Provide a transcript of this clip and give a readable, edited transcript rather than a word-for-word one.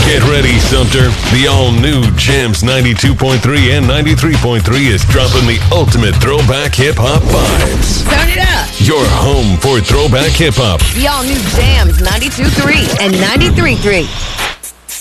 Get ready, Sumter. The all-new Jams 92.3 and 93.3 is dropping the ultimate throwback hip-hop vibes. Turn it up. Your home for throwback hip-hop. The all-new Jams 92.3 and 93.3.